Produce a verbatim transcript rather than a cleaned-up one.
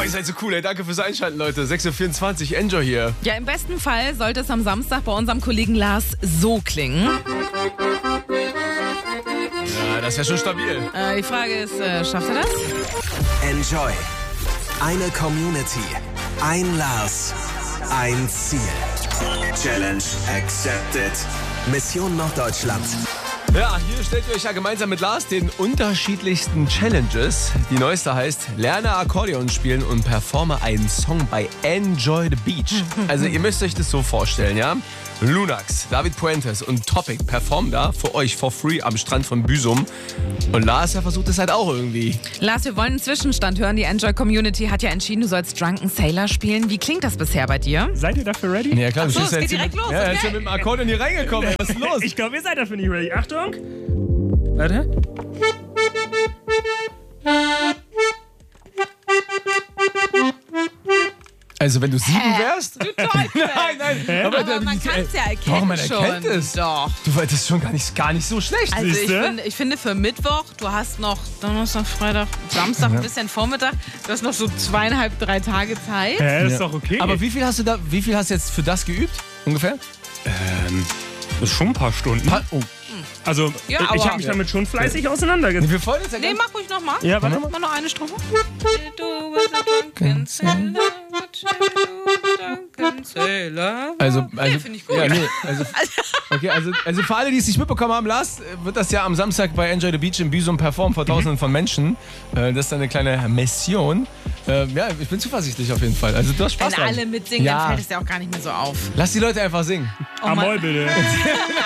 ihr seid so cool, ey. Danke fürs Einschalten, Leute. sechs Uhr vierundzwanzig, Enjoy hier. Ja, im besten Fall sollte es am Samstag bei unserem Kollegen Lars so klingen. Ja, das wäre schon stabil. Äh, die Frage ist, äh, schafft er das? Enjoy. Eine Community. Ein Lars. Ein Ziel. Challenge accepted. Mission Norddeutschland. Ja, hier stellt ihr euch ja gemeinsam mit Lars den unterschiedlichsten Challenges. Die neueste heißt, lerne Akkordeon spielen und performe einen Song bei Enjoy the Beach. Also ihr müsst euch das so vorstellen, ja? Lunax, David Puentes und Topic performen da für euch for free am Strand von Büsum. Und Lars, der versucht es halt auch irgendwie. Lars, wir wollen einen Zwischenstand hören. Die Enjoy-Community hat ja entschieden, du sollst Drunken Sailor spielen. Wie klingt das bisher bei dir? Seid ihr dafür ready? Ja klar, Ach so, du stehst es ja geht jetzt direkt mit, los, ja, okay. jetzt ja mit dem Akkordeon hier reingekommen. Was ist los? Ich glaube, ihr seid dafür nicht ready. Achtung. Warte. Also wenn du sieben wärst? Du Teufel! Nein, nein. Aber, der- man die- kann es ja erkennen Doch, man schon. erkennt es. Doch. Du, das ist schon gar nicht, gar nicht so schlecht. Also ich Siehste? finde, ich finde für Mittwoch, du hast noch Donnerstag, Freitag, Samstag, ein bisschen Vormittag, du hast noch so zweieinhalb, drei Tage Zeit. Hä, das Ja. ist doch okay. Aber wie viel hast du da, wie viel hast du jetzt für das geübt? Ungefähr? ähm, das ist schon ein paar Stunden. Pa- oh. Also, Ja, ich aber- habe mich damit schon fleißig auseinandergesetzt. Wir freuen uns ja Nee, ganz- mach ruhig nochmal. Ja, warte. Mach noch eine Strophe. Du bist ein drunken sailor, drunken sailor. Also, also Nee, finde ich gut. Ja, nee, also, okay, also, also für alle, die es nicht mitbekommen haben, Lars, äh, wird das ja am Samstag bei Enjoy the Beach in Büsum performen vor Tausenden von Menschen. Äh, das ist eine kleine Mission. Äh, ja, ich bin zuversichtlich auf jeden Fall. Also du hast Spaß Wenn dran. alle mitsingen, Ja. dann fällt es ja auch gar nicht mehr so auf. Lass die Leute einfach singen. Oh Mann. Amol bitte.